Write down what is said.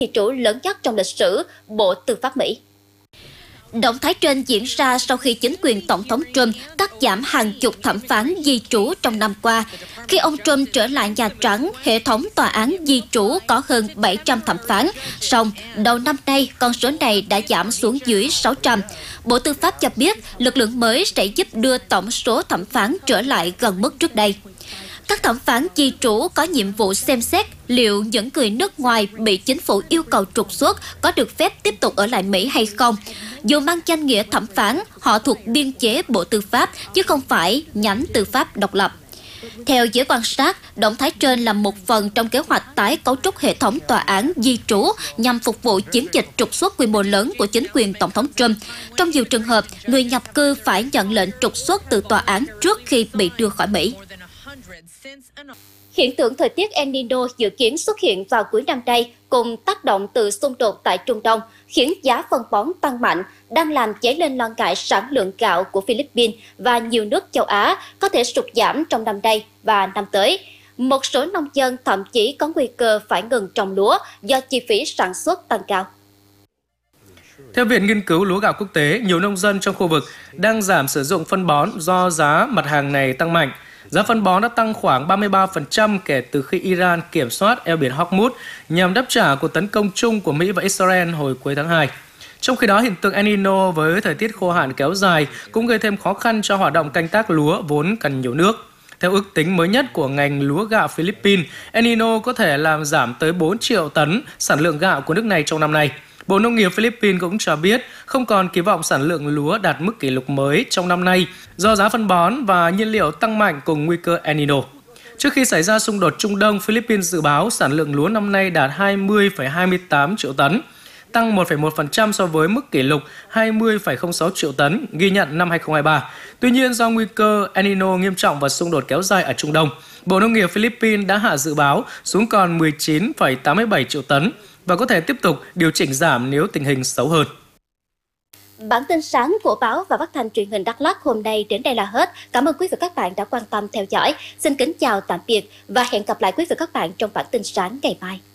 di trú lớn nhất trong lịch sử Bộ Tư pháp Mỹ. Động thái trên diễn ra sau khi chính quyền Tổng thống Trump cắt giảm hàng chục thẩm phán di trú trong năm qua. Khi ông Trump trở lại Nhà Trắng, hệ thống tòa án di trú có hơn 700 thẩm phán. Song, đầu năm nay, con số này đã giảm xuống dưới 600. Bộ Tư pháp cho biết lực lượng mới sẽ giúp đưa tổng số thẩm phán trở lại gần mức trước đây. Các thẩm phán di trú có nhiệm vụ xem xét liệu những người nước ngoài bị chính phủ yêu cầu trục xuất có được phép tiếp tục ở lại Mỹ hay không. Dù mang danh nghĩa thẩm phán, họ thuộc biên chế Bộ Tư pháp chứ không phải nhánh tư pháp độc lập. Theo giới quan sát, động thái trên là một phần trong kế hoạch tái cấu trúc hệ thống tòa án di trú nhằm phục vụ chiến dịch trục xuất quy mô lớn của chính quyền Tổng thống Trump. Trong nhiều trường hợp, người nhập cư phải nhận lệnh trục xuất từ tòa án trước khi bị đưa khỏi Mỹ. Hiện tượng thời tiết El Nino dự kiến xuất hiện vào cuối năm nay cùng tác động từ xung đột tại Trung Đông khiến giá phân bón tăng mạnh, đang làm dấy lên lo ngại sản lượng gạo của Philippines và nhiều nước châu Á có thể sụt giảm trong năm nay và năm tới. Một số nông dân thậm chí có nguy cơ phải ngừng trồng lúa do chi phí sản xuất tăng cao. Theo Viện Nghiên cứu Lúa gạo Quốc tế, nhiều nông dân trong khu vực đang giảm sử dụng phân bón do giá mặt hàng này tăng mạnh. Giá phân bón đã tăng khoảng 33% kể từ khi Iran kiểm soát eo biển Hormuz nhằm đáp trả cuộc tấn công chung của Mỹ và Israel hồi cuối tháng 2. Trong khi đó, hiện tượng El Nino với thời tiết khô hạn kéo dài cũng gây thêm khó khăn cho hoạt động canh tác lúa vốn cần nhiều nước. Theo ước tính mới nhất của ngành lúa gạo Philippines, El Nino có thể làm giảm tới 4 triệu tấn sản lượng gạo của nước này trong năm nay. Bộ Nông nghiệp Philippines cũng cho biết không còn kỳ vọng sản lượng lúa đạt mức kỷ lục mới trong năm nay do giá phân bón và nhiên liệu tăng mạnh cùng nguy cơ El Nino. Trước khi xảy ra xung đột Trung Đông, Philippines dự báo sản lượng lúa năm nay đạt 20,28 triệu tấn, tăng 1,1% so với mức kỷ lục 20,06 triệu tấn ghi nhận năm 2023. Tuy nhiên, do nguy cơ El Nino nghiêm trọng và xung đột kéo dài ở Trung Đông, Bộ Nông nghiệp Philippines đã hạ dự báo xuống còn 19,87 triệu tấn và có thể tiếp tục điều chỉnh giảm nếu tình hình xấu hơn. Bản tin sáng của báo và phát thanh truyền hình Đắk Lắk hôm nay đến đây là hết. Cảm ơn quý vị và các bạn đã quan tâm theo dõi. Xin kính chào tạm biệt và hẹn gặp lại quý vị và các bạn trong bản tin sáng ngày mai.